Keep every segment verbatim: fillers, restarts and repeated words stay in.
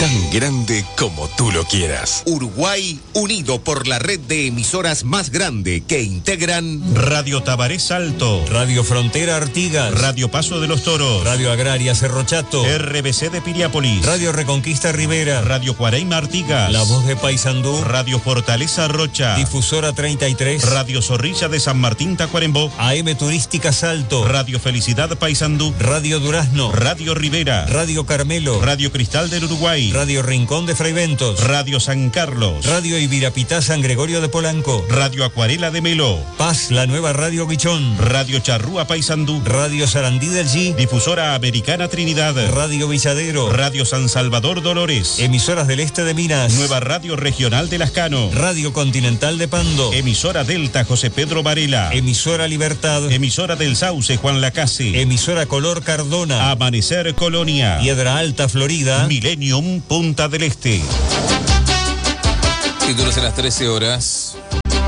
tan grande como tú lo quieras. Uruguay unido por la red de emisoras más grande que integran Radio Tabaré Salto, Radio Frontera Artigas, Radio Paso de los Toros, Radio Agraria Cerro Chato, R B C de Piriápolis, Radio Reconquista Rivera, Radio Cuareima Artigas, La Voz de Paysandú, Radio Fortaleza Rocha, Difusora treinta y tres, Radio Zorrilla de San Martín Tacuarembó, A M Turística Salto, Radio Felicidad Paysandú, Radio Durazno, Radio Rivera, Radio Carmelo, Radio Cristal del Uruguay, Radio Rincón de Fraiventos, Radio San Carlos, Radio Ibirapitá San Gregorio de Polanco, Radio Acuarela de Melo, Paz, la nueva Radio Guichón, Radio Charrúa Paysandú, Radio Sarandí del G, Difusora Americana Trinidad, Radio Villadero, Radio San Salvador Dolores, Emisoras del Este de Minas, Nueva Radio Regional de Lascano, Radio Continental de Pando, Emisora Delta José Pedro Varela, Emisora Libertad, Emisora del Sauce Juan Lacase, Emisora Color Cardona, Amanecer Colonia, Piedra Alta Florida, Millennium Punta del Este. Títulos a las trece horas.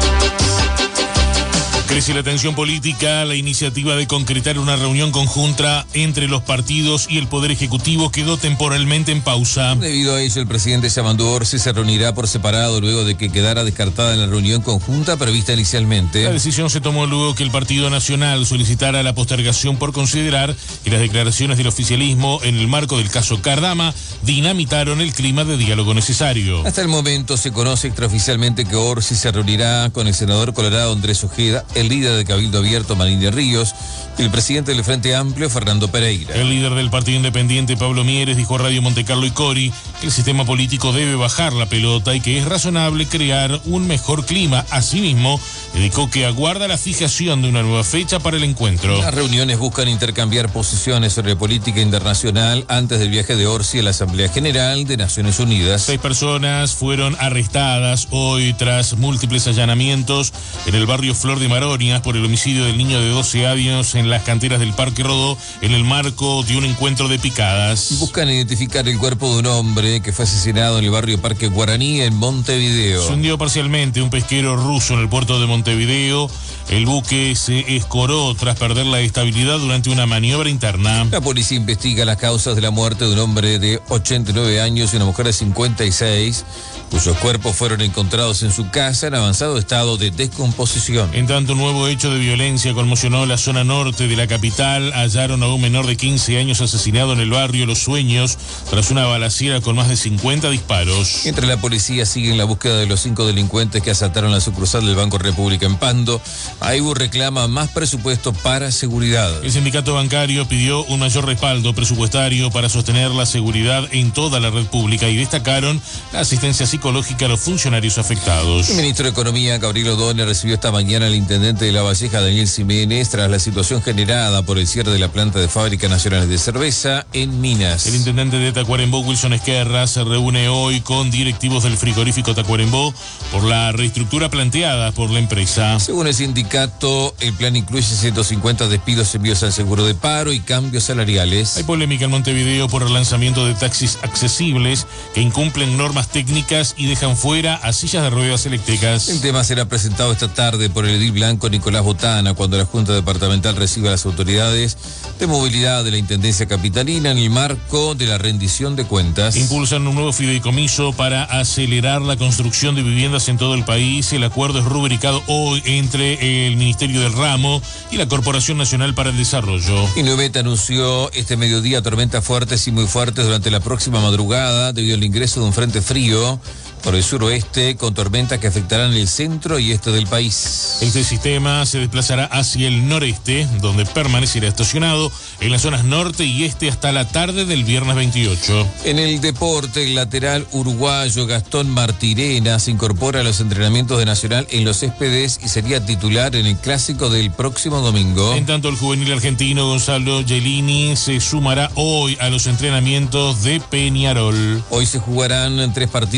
Crece la tensión política. La iniciativa de concretar una reunión conjunta entre los partidos y el Poder Ejecutivo quedó temporalmente en pausa. Debido a ello, el presidente Yamandu Orsi se reunirá por separado luego de que quedara descartada en la reunión conjunta prevista inicialmente. La decisión se tomó luego que el Partido Nacional solicitara la postergación por considerar que las declaraciones del oficialismo en el marco del caso Cardama dinamitaron el clima de diálogo necesario. Hasta el momento se conoce extraoficialmente que Orsi se reunirá con el senador colorado Andrés Ojeda, el líder de Cabildo Abierto Marín de Ríos y el presidente del Frente Amplio Fernando Pereira. El líder del Partido Independiente Pablo Mieres dijo a Radio Montecarlo y Cori que el sistema político debe bajar la pelota y que es razonable crear un mejor clima. Asimismo, indicó que aguarda la fijación de una nueva fecha para el encuentro. Las reuniones buscan intercambiar posiciones sobre política internacional antes del viaje de Orsi a la Asamblea General de Naciones Unidas. Seis personas fueron arrestadas hoy tras múltiples allanamientos en el barrio Flor de Maronias por el homicidio del niño de doce años en las canteras del Parque Rodó en el marco de un encuentro de picadas. Buscan identificar el cuerpo de un hombre que fue asesinado en el barrio Parque Guaraní en Montevideo. Se hundió parcialmente un pesquero ruso en el puerto de Montevideo. El buque se escoró tras perder la estabilidad durante una maniobra interna. La policía investiga las causas de la muerte de un hombre de ochenta y nueve años y una mujer de cincuenta y seis, cuyos cuerpos fueron encontrados en su casa en avanzado estado de descomposición. En tanto, un nuevo hecho de violencia conmocionó la zona norte de la capital. Hallaron a un menor de quince años asesinado en el barrio Los Sueños tras una balacera con más de cincuenta disparos. Entre la policía siguen la búsqueda de los cinco delincuentes que asaltaron la sucursal del Banco República en Pando. A I B U reclama más presupuesto para seguridad. El sindicato bancario pidió un mayor respaldo presupuestario para sostener la seguridad en toda la red pública y destacaron la asistencia psicológica a los funcionarios afectados. El ministro de Economía, Gabriel O'Donnell, recibió esta mañana al intendente de La Valleja, Daniel Ximénez, tras la situación generada por el cierre de la planta de Fábrica Nacional de Cerveza en Minas. El intendente de Tacuarembó, Wilson Esquerra, se reúne hoy con directivos del frigorífico Tacuarembó por la reestructura planteada por la empresa. Según el sindicato, el plan incluye ciento cincuenta despidos envíos al seguro de paro y cambios salariales. Hay polémica en Montevideo por el lanzamiento de taxis accesibles que incumplen normas técnicas y dejan fuera a sillas de ruedas eléctricas. El tema será presentado esta tarde por el edil blanco Nicolás Botana cuando la Junta Departamental reciba a las autoridades de movilidad de la Intendencia Capitalina en el marco de la rendición de cuentas. Impulsan un nuevo fideicomiso para acelerar la construcción de viviendas en todo el país. El acuerdo es rubricado hoy entre el Ministerio del Ramo y la Corporación Nacional para el Desarrollo. Inumet anunció este mediodía tormentas fuertes y muy fuertes durante la próxima madrugada debido al ingreso de un frente frío por el suroeste con tormentas que afectarán el centro y este del país. Este sistema se desplazará hacia el noreste, donde permanecerá estacionado en las zonas norte y este hasta la tarde del viernes veintiocho. En el deporte, el lateral uruguayo Gastón Martirena se incorpora a los entrenamientos de Nacional en los Céspedes y sería titular en el clásico del próximo domingo. En tanto, el juvenil argentino Gonzalo Gelini se sumará hoy a los entrenamientos de Peñarol. Hoy se jugarán tres partidos en simultáneo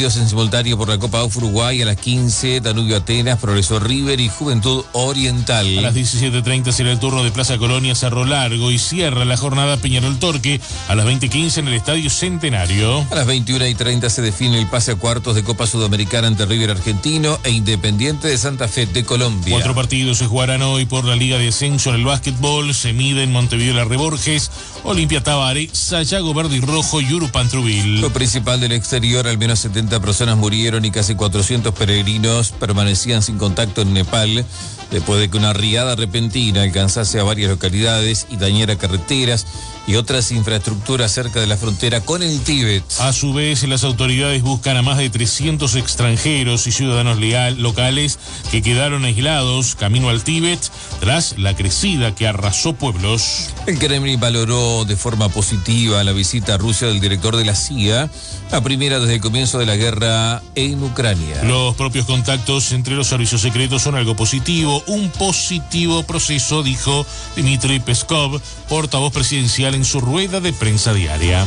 simultáneo por la Copa U F Uruguay a las quince, Danubio Atenas, Progreso River y Juventud Oriental. A las diecisiete treinta será el turno de Plaza Colonia Cerro Largo y cierra la jornada Peñarol Torque a las veinte quince en el Estadio Centenario. A las veintiuna y treinta se define el pase a cuartos de Copa Sudamericana ante River Argentino e Independiente de Santa Fe de Colombia. Cuatro partidos se jugarán hoy por la Liga de Ascenso en el básquetbol. Se mide en Montevideo La Reborges, Olimpia Tabaré, Sayago Verde y Rojo y Urupán Trubil. Lo principal del exterior, al menos setenta personas murieron y casi cuatrocientos peregrinos permanecían sin contacto en Nepal después de que una riada repentina alcanzase a varias localidades y dañara carreteras y otras infraestructuras cerca de la frontera con el Tíbet. A su vez, las autoridades buscan a más de trescientos extranjeros y ciudadanos leal, locales que quedaron aislados camino al Tíbet tras la crecida que arrasó pueblos. El Kremlin valoró de forma positiva la visita a Rusia del director de la C I A, la primera desde el comienzo de la guerra en Ucrania. Los propios contactos entre los servicios secretos son algo positivo, un positivo proceso, dijo Dmitry Peskov, portavoz presidencial, en su rueda de prensa diaria.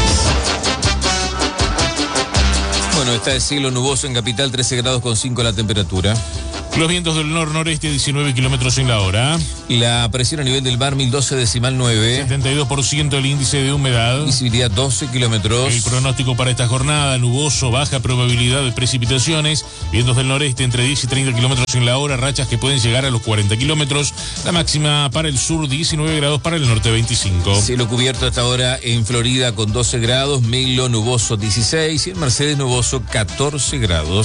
Bueno, está el cielo nuboso en Capital, trece grados con cinco la temperatura. Los vientos del nor-noreste a diecinueve kilómetros en la hora. La presión a nivel del mar, mil doce decimal nueve. setenta y dos por ciento el índice de humedad. Visibilidad doce kilómetros. El pronóstico para esta jornada, nuboso, baja probabilidad de precipitaciones. Vientos del noreste entre diez y treinta kilómetros en la hora, rachas que pueden llegar a los cuarenta kilómetros. La máxima para el sur, diecinueve grados, para el norte, veinticinco. Cielo cubierto hasta ahora en Florida con doce grados, Melo nuboso dieciséis y en Mercedes nuboso catorce grados.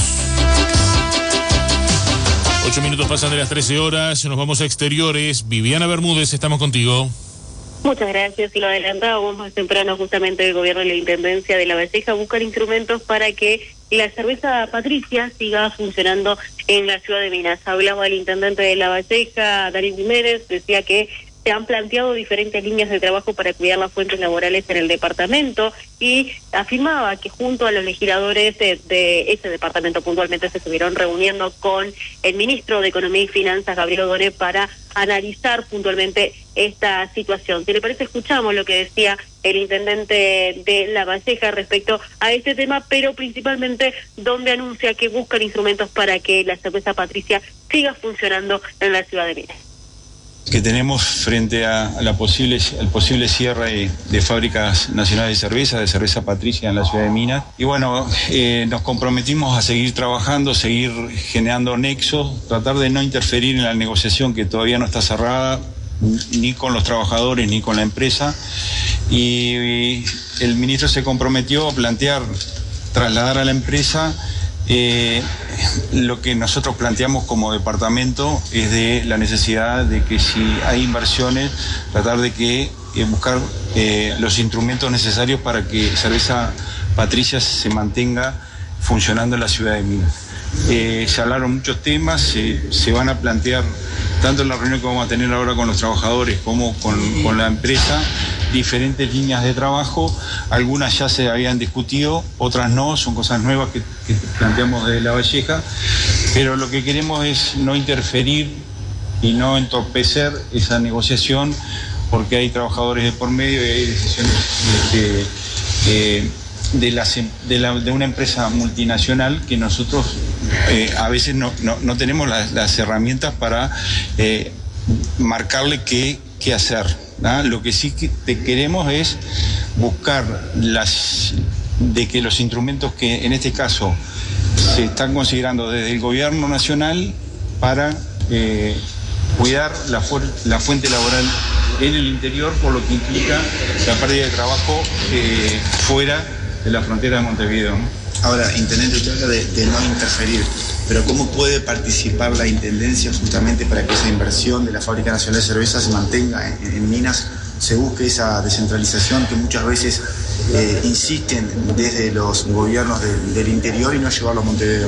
Ocho minutos pasan de las trece horas, nos vamos a exteriores. Viviana Bermúdez, estamos contigo. Muchas gracias. Y lo adelantábamos más temprano, justamente el gobierno y la Intendencia de La Valleja buscan instrumentos para que la cerveza Patricia siga funcionando en la ciudad de Minas. Hablaba el intendente de La Valleja, Darío Jiménez, decía que se han planteado diferentes líneas de trabajo para cuidar las fuentes laborales en el departamento y afirmaba que junto a los legisladores de, de ese departamento puntualmente se estuvieron reuniendo con el ministro de Economía y Finanzas, Gabriel Odone, para analizar puntualmente esta situación. Si le parece, escuchamos lo que decía el intendente de La Valleja respecto a este tema, pero principalmente donde anuncia que buscan instrumentos para que la cerveza Patricia siga funcionando en la ciudad de Minas. Que tenemos frente a la posible, el posible cierre de fábricas nacionales de cerveza, de cerveza Patricia en la ciudad de Minas. Y bueno, eh, nos comprometimos a seguir trabajando, seguir generando nexos, tratar de no interferir en la negociación que todavía no está cerrada, ni con los trabajadores ni con la empresa. Y, y el ministro se comprometió a plantear, trasladar a la empresa Eh, lo que nosotros planteamos como departamento es de la necesidad de que si hay inversiones, tratar de que eh, buscar eh, los instrumentos necesarios para que Cerveza Patricia se mantenga funcionando en la ciudad de Minas. Eh, se hablaron muchos temas, se, se van a plantear tanto en la reunión que vamos a tener ahora con los trabajadores como con, con la empresa, diferentes líneas de trabajo. Algunas ya se habían discutido, otras no, son cosas nuevas que, que planteamos desde La Valleja, pero lo que queremos es no interferir y no entorpecer esa negociación, porque hay trabajadores de por medio y hay decisiones de, de, de, la, de, la, de una empresa multinacional que nosotros eh, a veces no, no, no tenemos las, las herramientas para eh, marcarle qué, qué hacer. ¿Ah? Lo que sí que te queremos es buscar las de que los instrumentos que en este caso se están considerando desde el gobierno nacional para eh, cuidar la, fu la fuente laboral en el interior, por lo que implica la pérdida de trabajo eh, fuera de la frontera de Montevideo. Ahora, intendente, usted habla de, de no interferir, pero ¿cómo puede participar la intendencia justamente para que esa inversión de la Fábrica Nacional de Cerveza se mantenga en, en Minas, se busque esa descentralización que muchas veces eh, insisten desde los gobiernos de, del interior y no llevarlo a Montevideo?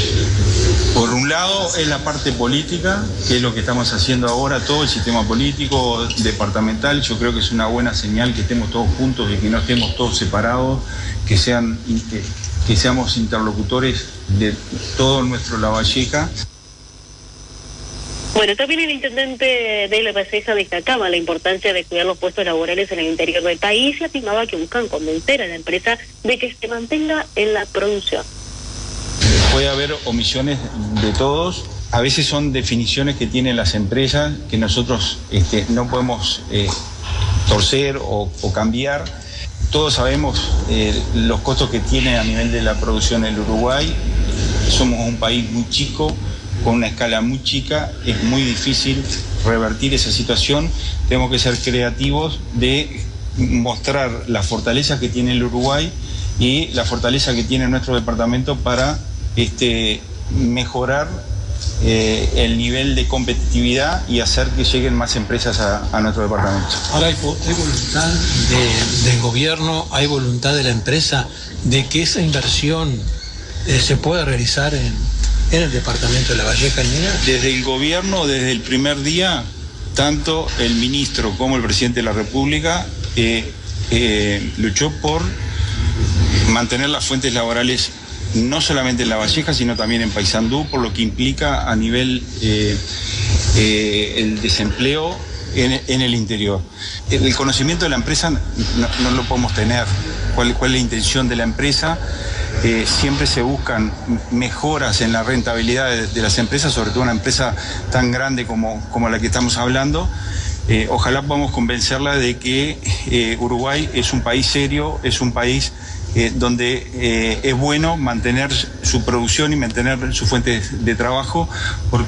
Por un lado es la parte política, que es lo que estamos haciendo ahora, todo el sistema político departamental. Yo creo que es una buena señal que estemos todos juntos y que no estemos todos separados, que sean que, que seamos interlocutores de todo nuestro La Valleja. Bueno, también el intendente de La Valleja destacaba la importancia de cuidar los puestos laborales en el interior del país y afirmaba que buscan convencer a la empresa de que se mantenga en la producción. puede haber omisiones de todos. A veces son definiciones que tienen las empresas que nosotros este, no podemos eh, torcer o, o cambiar. Todos sabemos eh, los costos que tiene a nivel de la producción en el Uruguay. Somos un país muy chico, con una escala muy chica. Es muy difícil revertir esa situación. Tenemos que ser creativos de mostrar las fortalezas que tiene el Uruguay y la fortaleza que tiene nuestro departamento para este, mejorar eh, el nivel de competitividad y hacer que lleguen más empresas a, a nuestro departamento. Ahora hay, hay voluntad de, del gobierno, hay voluntad de la empresa de que esa inversión eh, se pueda realizar en, en el departamento de La Valleja, en Minas. Desde el gobierno, desde el primer día, tanto el ministro como el presidente de la República eh, eh, luchó por mantener las fuentes laborales no solamente en La Valleja, sino también en Paysandú, por lo que implica a nivel eh, eh, el desempleo en, en el interior. El conocimiento de la empresa no, no lo podemos tener. ¿Cuál, cuál es la intención de la empresa? Eh, siempre se buscan mejoras en la rentabilidad de, de las empresas, sobre todo una empresa tan grande como, como la que estamos hablando. Eh, ojalá podamos convencerla de que eh, Uruguay es un país serio, es un país Eh, donde eh, es bueno mantener su producción y mantener sus fuentes de trabajo, porque